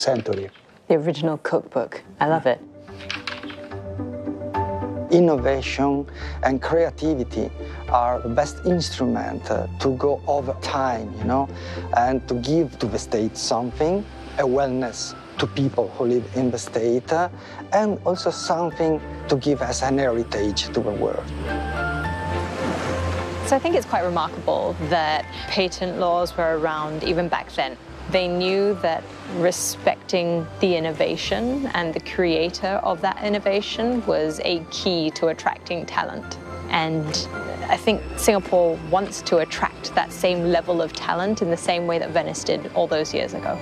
century. The original cookbook. I love it. Innovation and creativity are the best instrument to go over time, and to give to the state something, a wellness to people who live in the state, and also something to give as an heritage to the world. So I think it's quite remarkable that patent laws were around even back then. They knew that respecting the innovation and the creator of that innovation was a key to attracting talent. And I think Singapore wants to attract that same level of talent in the same way that Venice did all those years ago.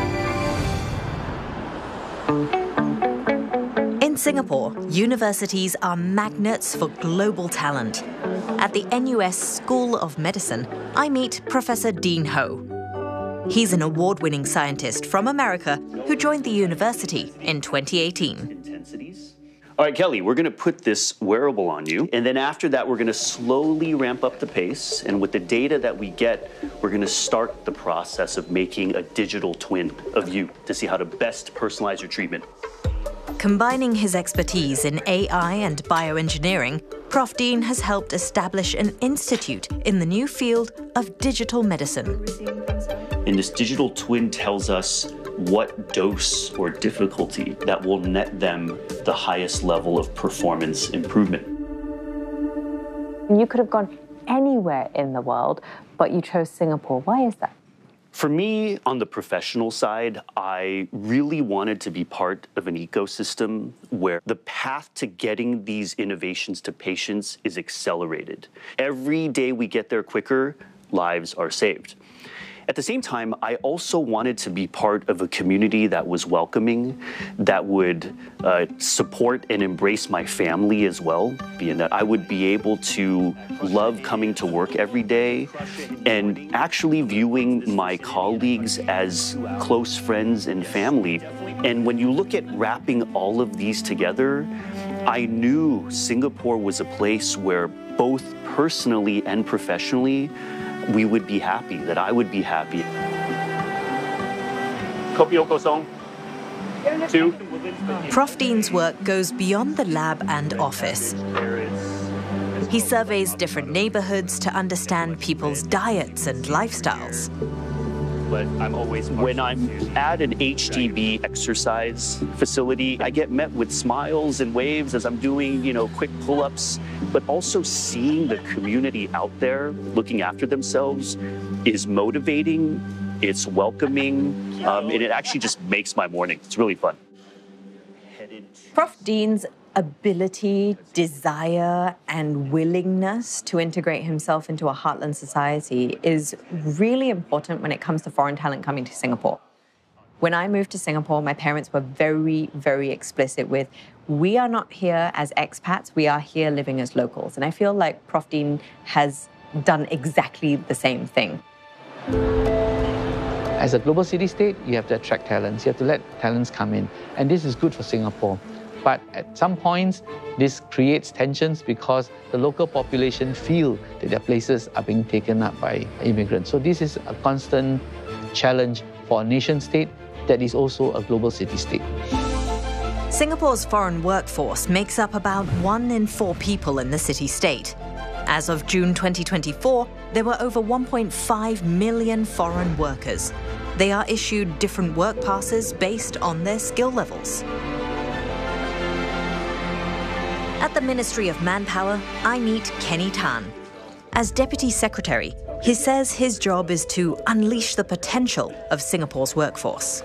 In Singapore, universities are magnets for global talent. At the NUS School of Medicine, I meet Professor Dean Ho. He's an award-winning scientist from America who joined the university in 2018. All right, Kelly, we're going to put this wearable on you, and then after that, we're going to slowly ramp up the pace, and with the data that we get, we're going to start the process of making a digital twin of you to see how to best personalize your treatment. Combining his expertise in AI and bioengineering, Prof. Dean has helped establish an institute in the new field of digital medicine. And this digital twin tells us what dose or difficulty that will net them the highest level of performance improvement. You could have gone anywhere in the world, but you chose Singapore. Why is that? For me, on the professional side, I really wanted to be part of an ecosystem where the path to getting these innovations to patients is accelerated. Every day we get there quicker, lives are saved. At the same time, I also wanted to be part of a community that was welcoming, that would support and embrace my family as well, being that I would be able to love coming to work every day and actually viewing my colleagues as close friends and family. And when you look at wrapping all of these together, I knew Singapore was a place where both personally and professionally, we would be happy, that I would be happy. Kopi kosong. 2. Prof. Dean's work goes beyond the lab and office. He surveys different neighborhoods to understand people's diets and lifestyles. But when I'm at an HDB exercise facility, I get met with smiles and waves as I'm doing, quick pull-ups. But also seeing the community out there looking after themselves is motivating, it's welcoming, and it actually just makes my morning. It's really fun. Prof. Dean's ability, desire, and willingness to integrate himself into a heartland society is really important when it comes to foreign talent coming to Singapore. When I moved to Singapore, my parents were very, very explicit with, we are not here as expats, we are here living as locals. And I feel like Prof. Dean has done exactly the same thing. As a global city-state, you have to attract talents. You have to let talents come in. And this is good for Singapore. But at some points, this creates tensions because the local population feel that their places are being taken up by immigrants. So this is a constant challenge for a nation-state that is also a global city-state. Singapore's foreign workforce makes up about 1 in 4 people in the city-state. As of June 2024, there were over 1.5 million foreign workers. They are issued different work passes based on their skill levels. At the Ministry of Manpower, I meet Kenny Tan. As Deputy Secretary, he says his job is to unleash the potential of Singapore's workforce.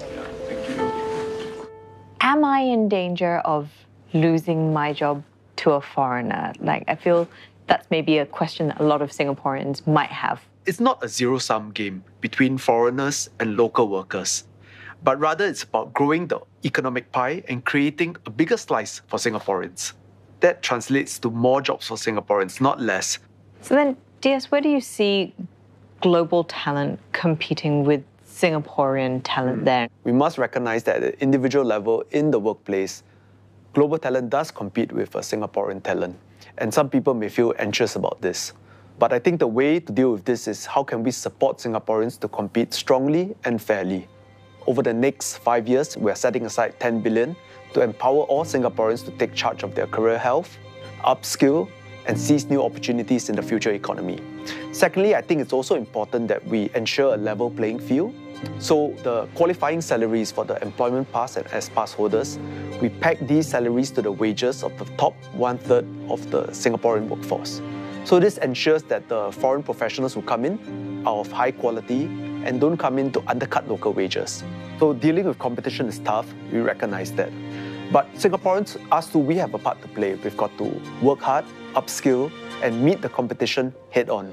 Am I in danger of losing my job to a foreigner? I feel that's maybe a question that a lot of Singaporeans might have. It's not a zero-sum game between foreigners and local workers, but rather it's about growing the economic pie and creating a bigger slice for Singaporeans. That translates to more jobs for Singaporeans, not less. So then, DS, where do you see global talent competing with Singaporean talent there? We must recognize that at the individual level in the workplace, global talent does compete with a Singaporean talent. And some people may feel anxious about this. But I think the way to deal with this is how can we support Singaporeans to compete strongly and fairly. over the next 5 years, we are setting aside 10 billion to empower all Singaporeans to take charge of their career health, upskill, and seize new opportunities in the future economy. Secondly, I think it's also important that we ensure a level playing field. So the qualifying salaries for the employment pass and S-pass holders, we peg these salaries to the wages of the top 1/3 of the Singaporean workforce. So this ensures that the foreign professionals who come in are of high quality and don't come in to undercut local wages. So dealing with competition is tough, we recognize that. But Singaporeans, us too, we have a part to play. We've got to work hard, upskill, and meet the competition head-on.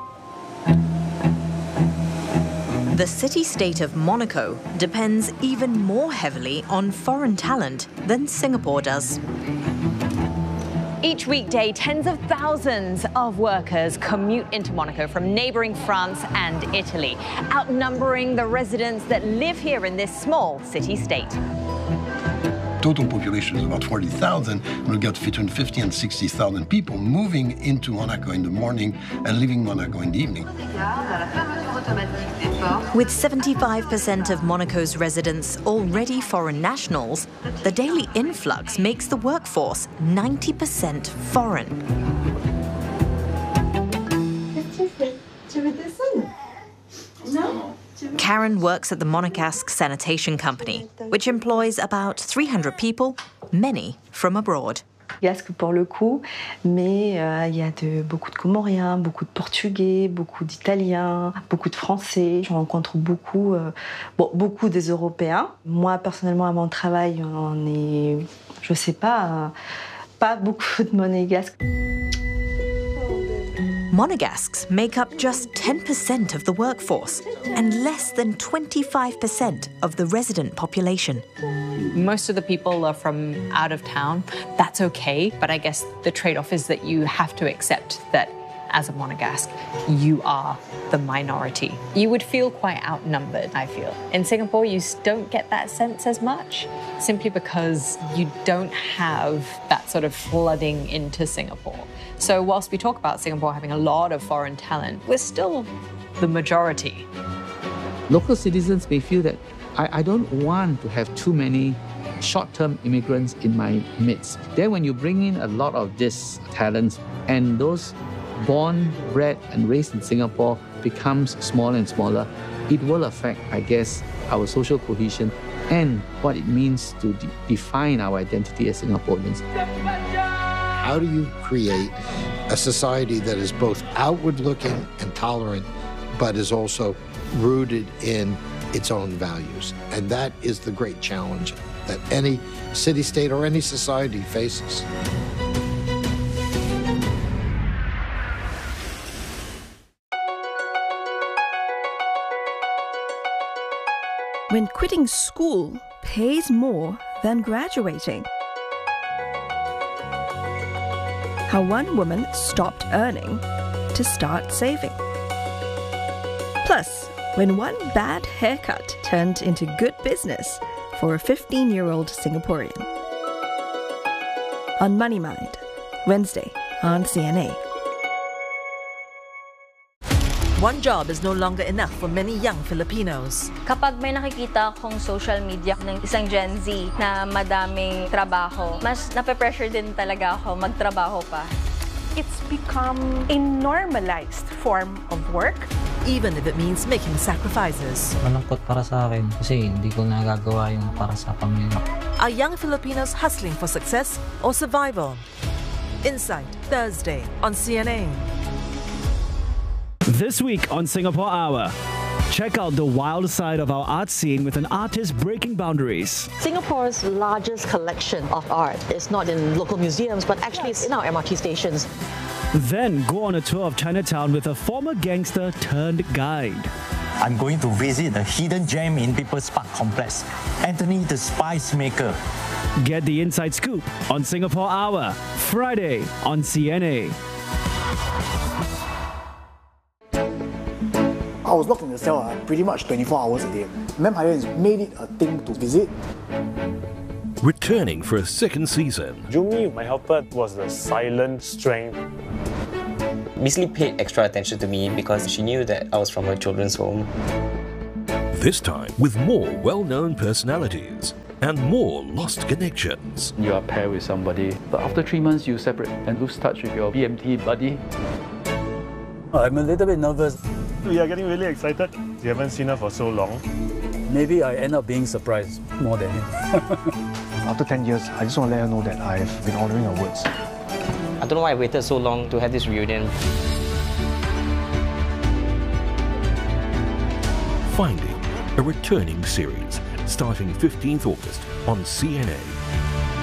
The city-state of Monaco depends even more heavily on foreign talent than Singapore does. Each weekday, tens of thousands of workers commute into Monaco from neighbouring France and Italy, outnumbering the residents that live here in this small city-state. Total population is about 40,000, and we've got between 50 and 60,000 people moving into Monaco in the morning and leaving Monaco in the evening. With 75% of Monaco's residents already foreign nationals, the daily influx makes the workforce 90% foreign. Karen works at the Monegasque Sanitation Company, which employs about 300 people, many from abroad. Monégasque pour le coup, mais il y a beaucoup de Comoriens, beaucoup de Portugais, beaucoup d'Italiens, beaucoup de Français. Je rencontre beaucoup des Européens. Moi, personnellement, à mon travail, on est, je sais pas beaucoup de Monégasques. Monegasques make up just 10% of the workforce and less than 25% of the resident population. Most of the people are from out of town. That's okay, but I guess the trade-off is that you have to accept that as a Monegasque, you are the minority. You would feel quite outnumbered, I feel. In Singapore, you don't get that sense as much, simply because you don't have that sort of flooding into Singapore. So whilst we talk about Singapore having a lot of foreign talent, we're still the majority. Local citizens may feel that I don't want to have too many short-term immigrants in my midst. Then when you bring in a lot of these talents and those born, bred and raised in Singapore becomes smaller and smaller, it will affect, I guess, our social cohesion and what it means to define our identity as Singaporeans. How do you create a society that is both outward-looking and tolerant, but is also rooted in its own values? And that is the great challenge that any city-state or any society faces. When quitting school pays more than graduating. How one woman stopped earning to start saving. Plus, when one bad haircut turned into good business for a 15-year-old Singaporean. On Money Mind, Wednesday on CNA. One job is no longer enough for many young Filipinos. Kapag may nakikita akong social media ng isang Gen Z na madaming trabaho, mas nape-pressure din talaga ako magtrabaho pa. It's become a normalized form of work. Even if it means making sacrifices. Malungkot para sa akin kasi hindi ko nagagawa yung para sa pamilya. Are young Filipinos hustling for success or survival? Insight, Thursday on CNA. This week on Singapore Hour, check out the wild side of our art scene with an artist breaking boundaries. Singapore's largest collection of art is not in local museums, but actually it's in our MRT stations. Then go on a tour of Chinatown with a former gangster turned guide. I'm going to visit the hidden gem in People's Park Complex, Anthony the Spice Maker. Get the inside scoop on Singapore Hour, Friday on CNA. I was locked in the cell pretty much 24 hours a day. Vampire has made it a thing to visit. Returning for a second season. Jumi, my helper, was the silent strength. Miss Lee paid extra attention to me because she knew that I was from a children's home. This time with more well-known personalities and more lost connections. You are paired with somebody, but after 3 months you separate and lose touch with your BMT buddy. I'm a little bit nervous. We are getting really excited. We haven't seen her for so long. Maybe I end up being surprised more than him. After 10 years, I just want to let her know that I've been honoring her words. I don't know why I waited so long to have this reunion. Finding, a returning series starting 15th August on CNA.